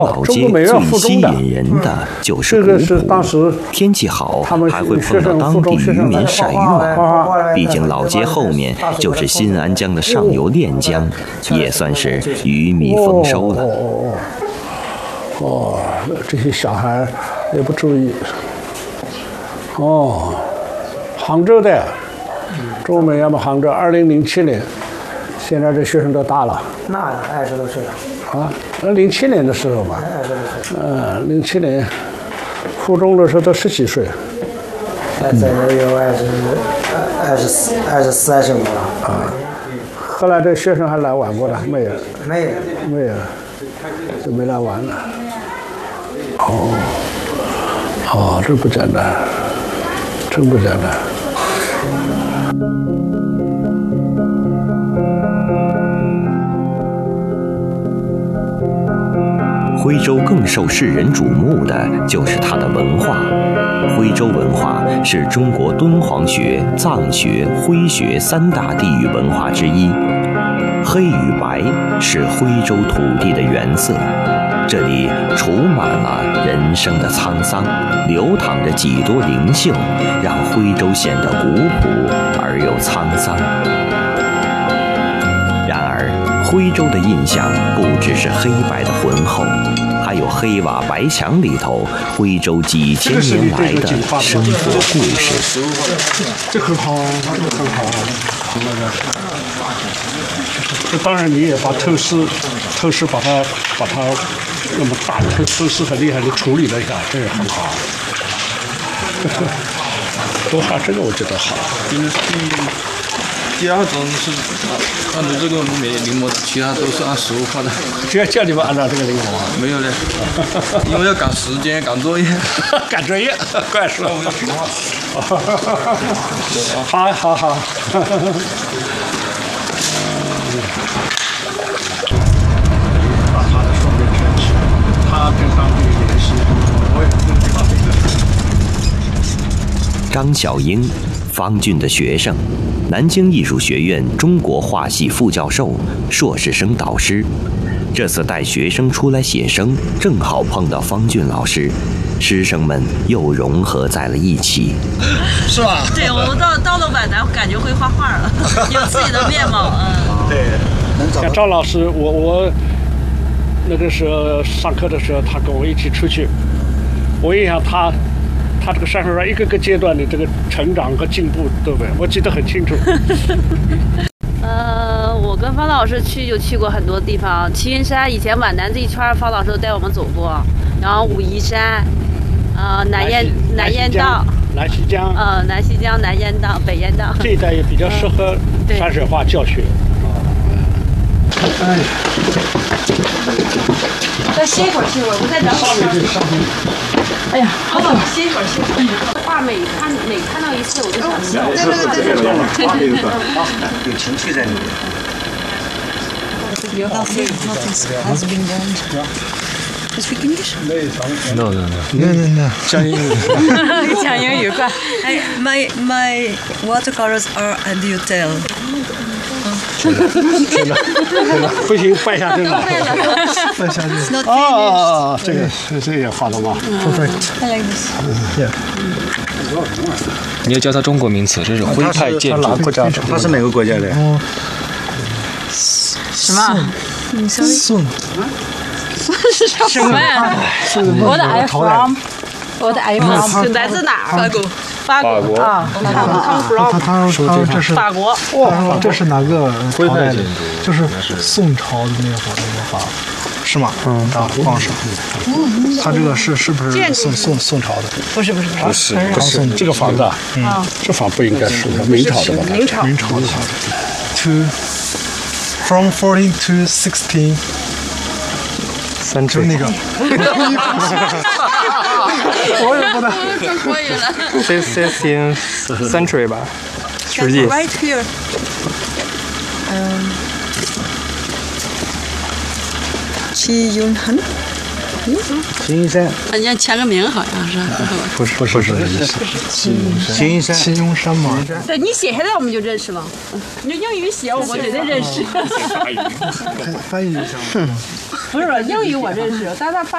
老街最吸引人的就是古朴，天气好还会碰到当地渔民晒渔网。毕竟老街后面就是新安江的上游练江，也算是鱼米丰收了。 这些小孩也不注意。杭州的，中美要么杭州，2007年，现在这学生都大了。 那20多岁了。 07年的时候吧。07年，附中的时候都10几岁。 现在有24、25了。 后来这学生还来玩过的没有？ 没有， 就没来玩了。这不简单，真不简单。 徽州更受世人瞩目的就是它的文化。徽州文化是中国敦煌学、藏学、徽学3大地域文化之一。黑与白是徽州土地的原色，这里储满了人生的沧桑，流淌着几多灵秀，让徽州显得古朴而又沧桑。然而，徽州的印象不只是黑白的浑厚，还有黑瓦白墙里头徽州几千年来的生活故事。 这很好，这个很好。这当然你也把透视把它那么大的透视很厉害的处理了一下，这也很好。多画这个我觉得好。 第2种是按照这个临摹，其他都是按实物画的。 叫你们按照这个临摹啊？ 没有嘞，因为要赶时间、赶作业。 赶作业，怪事。 我们要平画。 好。把他的双面撑起，他跟当地联系，我也跟他联系。 张小英，方俊的学生，南京艺术学院中国画系副教授、硕士生导师。这次带学生出来写生，正好碰到方俊老师，师生们又融合在了一起。 是吧？ 对，我到了皖南，感觉会画画了，有自己的面貌。 对，像赵老师，我那个时候上课的时候，他跟我一起出去，我印象他这个山水上一个个阶段的这个成长和进步，对不对？我记得很清楚。 我跟方老师去过很多地方，齐云山以前皖南这一圈，方老师都带我们走过，然后武夷山，南烟道、 南溪江， 南溪江、南烟道、北烟道， 这一带也比较适合山水画教学。 再歇一会儿，我再等会儿。哎呀，好冷，歇一会儿。画每看到一次，我就想笑。 有情绪在里面。 Nothing has been done. You speak English? No. 讲英语。 讲英语快。 My watercolors are at the hotel. 不行，拜下去了。 拜下去。It's not finished. 这个也画的吗 ？Perfect. I like this. Yeah. 你要教他中国名词，这是徽派建筑。 他是哪个国家的？ 什么？ 宋。 什么呀？我的 I from， 我的 I from 来自哪儿？法国啊， 他说这是法国。 哇，这是哪个朝代的？就是宋朝的那会儿的画，是吗？皇上。他这个是不是宋朝的？ 不是， 这个房子啊，这房不应该是明朝的吧？ 明朝的。From 14 to 16. 就是那个，我也不能。 更国语了。 16th century 吧，10纪。 Right here. 齐云山。 齐云山。 人家签个名好像是。 不是齐云山嘛。 对你写下来我们就认识了，你用英语写我绝对认识。 翻译一下。 不是英语我认识，但是他发。